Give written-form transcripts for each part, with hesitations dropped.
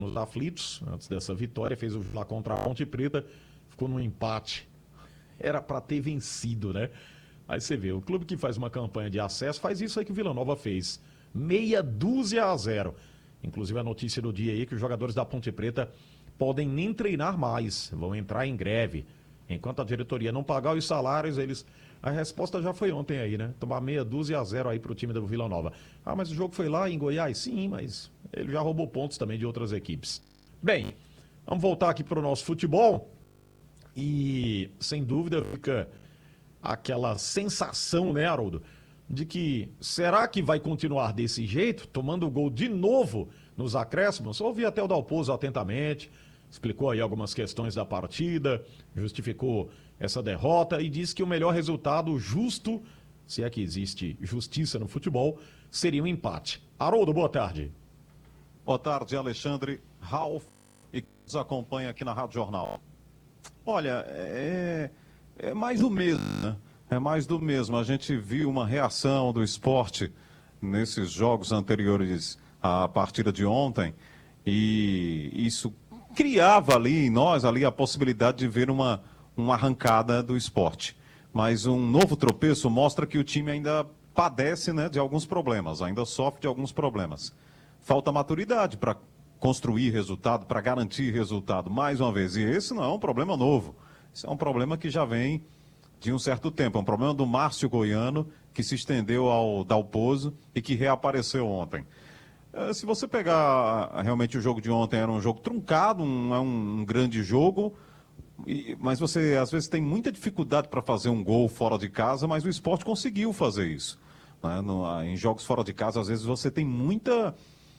nos aflitos, antes dessa vitória, fez o lá contra a Ponte Preta, ficou no empate. Era para ter vencido, né? Aí você vê, o clube que faz uma campanha de acesso faz isso aí que o Vila Nova fez. 6-0. Inclusive a notícia do dia aí que os jogadores da Ponte Preta podem nem treinar mais, vão entrar em greve. Enquanto a diretoria não pagar os salários, eles... A resposta já foi ontem aí, né? Tomar 6-0 aí pro time do Vila Nova. Ah, mas o jogo foi lá em Goiás? Sim, mas ele já roubou pontos também de outras equipes. Bem, vamos voltar aqui pro nosso futebol. E, sem dúvida, fica aquela sensação, né, Haroldo? De que, será que vai continuar desse jeito? Tomando o gol de novo nos acréscimos? Ouvi até o Dalpozo atentamente, explicou aí algumas questões da partida, justificou essa derrota e disse que o melhor resultado justo, se é que existe justiça no futebol, seria um empate. Haroldo, boa tarde. Boa tarde, Alexandre, Ralf e que nos acompanha aqui na Rádio Jornal. Olha, é mais do mesmo, né? É mais do mesmo. A gente viu uma reação do esporte nesses jogos anteriores à partida de ontem e isso criava ali em nós ali a possibilidade de ver uma arrancada do esporte. Mas um novo tropeço mostra que o time ainda padece, né, de alguns problemas, ainda sofre de alguns problemas. Falta maturidade para construir resultado, para garantir resultado, mais uma vez. E esse não é um problema novo. Isso é um problema que já vem de um certo tempo. É um problema do Márcio Goiano, que se estendeu ao Dalpozo e que reapareceu ontem. Se você pegar realmente o jogo de ontem, era um jogo truncado, não é um grande jogo, mas você às vezes tem muita dificuldade para fazer um gol fora de casa, mas o esporte conseguiu fazer isso. Né? Em jogos fora de casa, às vezes você tem muita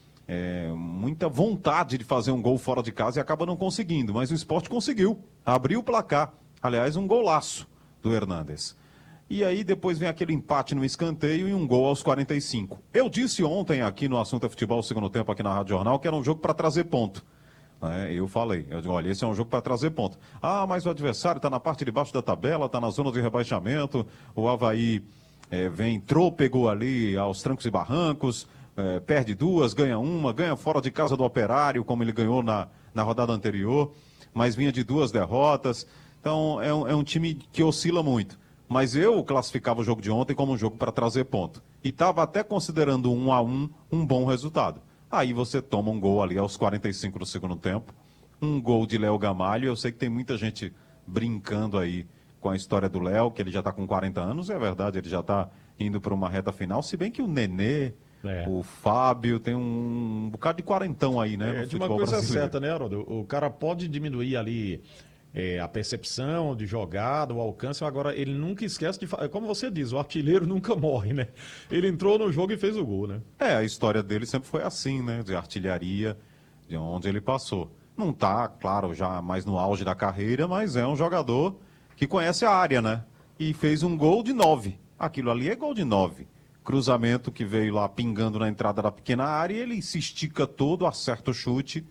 vontade de fazer um gol fora de casa e acaba não conseguindo, mas o esporte conseguiu, abriu o placar. Aliás, um golaço do Hernández. E aí depois vem aquele empate no escanteio e um gol aos 45. Eu disse ontem aqui no Assunto é Futebol, segundo tempo aqui na Rádio Jornal, que era um jogo para trazer ponto. Eu falei, eu digo, olha, esse é um jogo para trazer ponto. Ah, mas o adversário está na parte de baixo da tabela, está na zona de rebaixamento, o Avaí entrou, pegou ali aos trancos e barrancos, perde duas, ganha uma, ganha fora de casa do Operário, como ele ganhou na rodada anterior, mas vinha de 2 derrotas. Então é um time que oscila muito. Mas eu classificava o jogo de ontem como um jogo para trazer ponto. E estava até considerando 1-1 um bom resultado. Aí você toma um gol ali aos 45 do segundo tempo. Um gol de Léo Gamalho. Eu sei que tem muita gente brincando aí com a história do Léo, que ele já está com 40 anos. É verdade, ele já está indo para uma reta final. Se bem que o Nenê, o Fábio, tem um bocado de quarentão aí, né? De uma coisa certa, né, Haroldo? O cara pode diminuir ali... a percepção de jogada, o alcance, agora ele nunca esquece de... Como você diz, o artilheiro nunca morre, né? Ele entrou no jogo e fez o gol, né? A história dele sempre foi assim, né? De artilharia, de onde ele passou. Não tá, claro, já mais no auge da carreira, mas é um jogador que conhece a área, né? E fez um gol de 9. Aquilo ali é gol de 9. Cruzamento que veio lá pingando na entrada da pequena área, ele se estica todo, acerta o chute...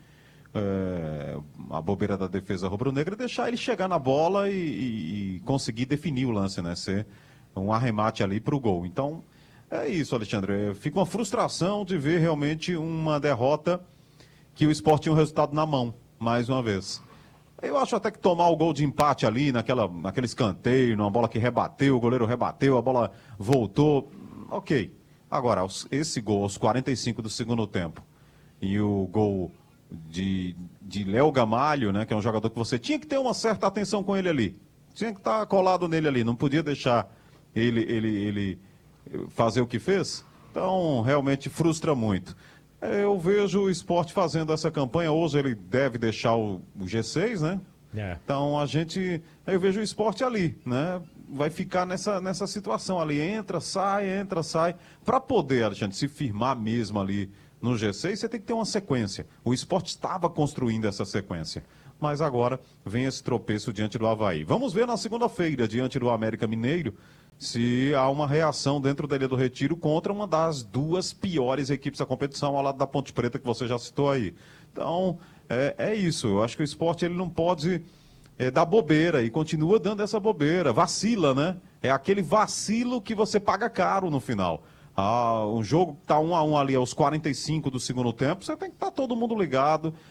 a bobeira da defesa rubro-negra, deixar ele chegar na bola e conseguir definir o lance, né? Ser um arremate ali para o gol. Então, é isso, Alexandre. Fica uma frustração de ver realmente uma derrota que o Sport tinha um resultado na mão, mais uma vez. Eu acho até que tomar o gol de empate ali, naquele escanteio, numa bola que rebateu, o goleiro rebateu, a bola voltou, ok. Agora, esse gol aos 45 do segundo tempo e o gol de Léo Gamalho, né, que é um jogador que você tinha que ter uma certa atenção com ele ali. Tinha que estar colado nele ali, não podia deixar ele fazer o que fez. Então, realmente frustra muito. Eu vejo o Sport fazendo essa campanha, hoje ele deve deixar o G6, né? Então, eu vejo o Sport ali, né? Vai ficar nessa situação ali, entra, sai, para poder, Alexandre, se firmar mesmo ali no G6, você tem que ter uma sequência. O Sport estava construindo essa sequência. Mas agora vem esse tropeço diante do Avaí. Vamos ver na segunda-feira, diante do América Mineiro, se há uma reação dentro da Ilha do Retiro contra uma das 2 piores equipes da competição, ao lado da Ponte Preta, que você já citou aí. Então, é isso. Eu acho que o Sport ele não pode dar bobeira e continua dando essa bobeira. Vacila, né? É aquele vacilo que você paga caro no final. Um jogo que está 1-1 ali aos 45 do segundo tempo, você tem que estar todo mundo ligado,